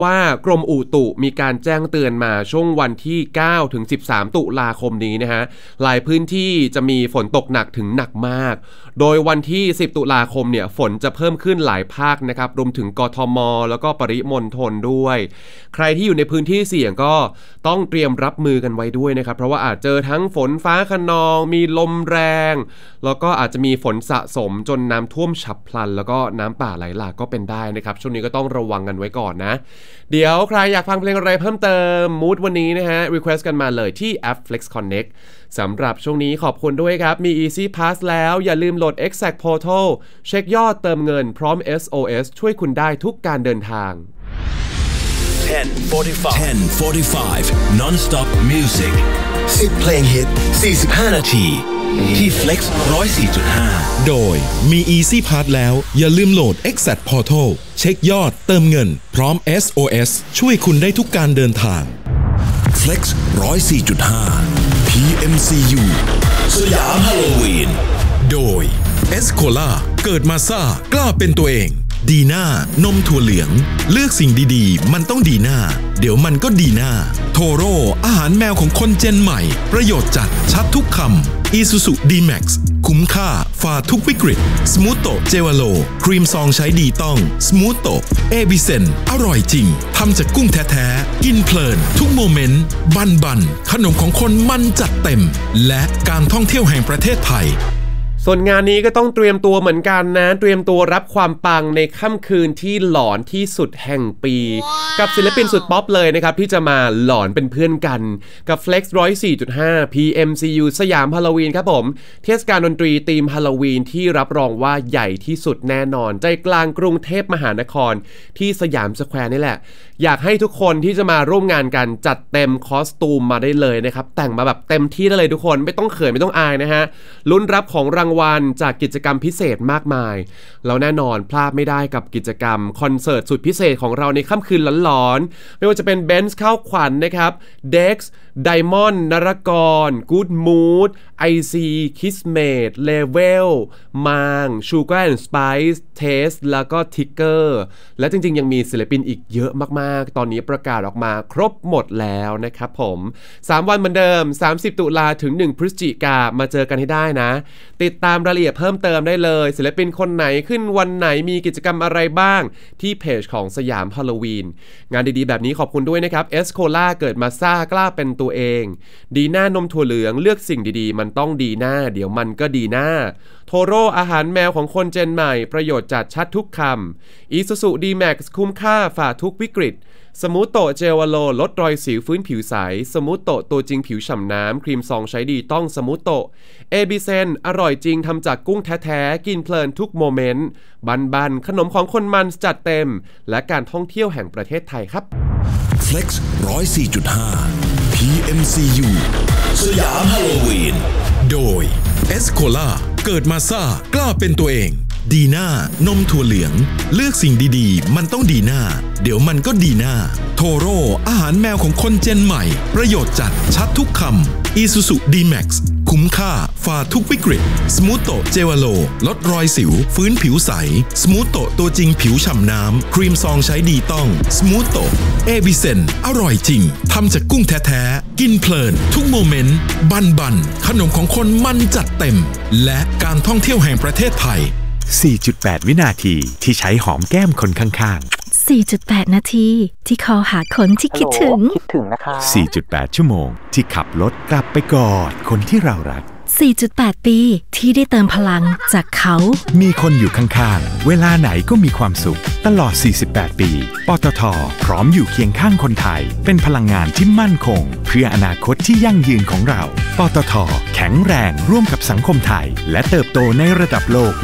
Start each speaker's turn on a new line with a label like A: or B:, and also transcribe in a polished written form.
A: ว่ากรมอุตุมีการแจ้งเตือนมาช่วงวันที่9ถึง13ตุลาคมนี้นะฮะหลายพื้นที่จะมีฝนตกหนักถึงหนักมากโดยวันที่10ตุลาคมเนี่ยฝนจะเพิ่มขึ้นหลายภาคนะครับรวมถึงกทมแล้วก็ปริมณฑลด้วยใครที่อยู่ในพื้นที่เสี่ยงก็ต้องเตรียมรับมือกันไว้ด้วยนะครับเพราะว่าอาจเจอทั้งฝนฟ้าคะนองมีลมแรงแล้วก็อาจจะมีฝนสะสมจนน้ำท่วมฉับพลันแล้วก็น้ำป่าไหลหลากก็เป็นได้นะครับช่วงนี้ก็ต้องระวังกันไว้ก่อนนะเดี๋ยวใครอยากฟังเพลงอะไรเพิ่มเติมมูดวันนี้นะฮะ request กันมาเลยที่แอป Flex Connect สำหรับช่วงนี้ขอบคุณด้วยครับมี Easy Pass แล้วอย่าลืมโหลด Exact Portal เช็คยอดเติมเงินพร้อม SOS ช่วยคุณได้ทุกการเดินทาง
B: 10:45 Non-stop music 10 เพลงฮิต 45 นาทีที่ Flex 104.5
C: โดยมี Easy Pass แล้วอย่าลืมโหลด Exact Portal เช็คยอดเติมเงินพร้อม SOS ช่วยคุณได้ทุกการเดินทาง
B: Flex 104.5 PMCU สยามฮาโลวีน
C: โดย Escola เกิดมาซ่ากล้าเป็นตัวเองดีน่านมถั่วเหลืองเลือกสิ่งดีๆมันต้องดีน่าเดี๋ยวมันก็ดีน่าโทโร่อาหารแมวของคนเจนใหม่ประโยชน์จัดชัดทุกคำ Isuzu D-Max คุ้มค่าฝ่าทุกวิกฤตสมูทโตเจวาโลครีมซองใช้ดีต้องสมูทโตเอบิเซนอร่อยจริงทำจากกุ้งแท้ๆกินเพลินทุกโมเมนต์บันขนมของคนมันจัดเต็มและการท่องเที่ยวแห่งประเทศไทย
A: ส่วนงานนี้ก็ต้องเตรียมตัวเหมือนกันนะเตรียมตัวรับความปังในค่ำคืนที่หลอนที่สุดแห่งปี กับศิลปินสุดป๊อปเลยนะครับที่จะมาหลอนเป็นเพื่อนกันกับ Flex 104.5 PMCU สยามฮาโลวีนครับผมเทศกาลดนตรีธีมฮาโลวีนที่รับรองว่าใหญ่ที่สุดแน่นอนใจกลางกรุงเทพมหานครที่สยามสแควร์นี่แหละอยากให้ทุกคนที่จะมาร่วมงานกันจัดเต็มคอสตูมมาได้เลยนะครับแต่งมาแบบเต็มที่ได้เลยทุกคนไม่ต้องเขินไม่ต้องอายนะฮะลุ้นรับของรางวัลจากกิจกรรมพิเศษมากมายแล้วแน่นอนพลาดไม่ได้กับกิจกรรมคอนเสิร์ตสุดพิเศษของเราในค่ำคืนหลอนๆไม่ว่าจะเป็นเบนซ์เข้าขวัญ นะครับ Dex Diamond นรกร Good Mood IC Kismet Level มาง Sugar and Spice Taste แล้วก็ Ticker และจริงๆยังมีศิลปินอีกเยอะมากๆตอนนี้ประกาศออกมาครบหมดแล้วนะครับผม3วันเหมือนเดิม30ตุลาถึง1พฤศจิกามาเจอกันให้ได้นะติดตามรายละเอียดเพิ่มเติมได้เลยศิลปินคนไหนขึ้นวันไหนมีกิจกรรมอะไรบ้างที่เพจของสยามฮาโลวีนงานดีๆแบบนี้ขอบคุณด้วยนะครับเอสโคล่าเกิดมาซ่ากล้าเป็นตัวเองดีน่านมถั่วเหลืองเลือกสิ่งดีๆมันต้องดีหน้าเดี๋ยวมันก็ดีหน้าโทโร่อาหารแมวของคนเจนใหม่ประโยชน์จัดชัดทุกคำ Isuzu D-Max คุ้มค่าฝ่าทุกวิกฤตสมูทโตเจลวาโลลดรอยสิวฟื้นผิวใสสมูทโตตัวจริงผิวฉ่ำน้ำครีมซองใช้ดีต้องสมูทโตเอบิเซนอร่อยจริงทำจากกุ้งแท้ๆกินเพลินทุกโมเมนต์บันขนมของคนมันจัดเต็มและการท่องเที่ยวแห่งประเทศไทยครับ
B: Flex 104.5 PMCU สยามฮาโลวีน
C: โดย Escola เกิดมาซ่ากล้าเป็นตัวเองดีน่านมถั่วเหลืองเลือกสิ่งดีๆมันต้องดีน่าเดี๋ยวมันก็ดีน่าโทโร่อาหารแมวของคนเจนใหม่ประโยชน์จัดชัดทุกคำ Isuzu D-Max คุ้มค่าฝ่าทุกวิกฤตสมูทโตเจวาโลลดรอยสิวฟื้นผิวใสสมูทโตตัวจริงผิวฉ่ำน้ำครีมซองใช้ดีต้องสมูทโตเอบิเซนอร่อยจริงทำจากกุ้งแท้ๆกินเพลินทุกโมเมนต์บันขนมของคนมันจัดเต็มและการท่องเที่ยวแห่งประเทศไทย
D: 4.8 วินาทีที่ใช้หอมแก้มคนข้างๆ
E: 4.8 นาทีที่คอหาคนที่คิดถึง
D: นะคะ 4.8 ชั่วโมงที่ขับรถกลับไปกอดคนที่เรารัก
E: 4.8 ปีที่ได้เติมพลังจากเขา
D: มีคนอยู่ข้างๆเวลาไหนก็มีความสุขตลอด 48 ปีปตท.พร้อมอยู่เคียงข้างคนไทยเป็นพลังงานที่มั่นคงเพื่ออนาคตที่ยั่งยืนของเราปตท.แข็งแรงร่วมกับสังคมไทยและเติบโตในระดับโลก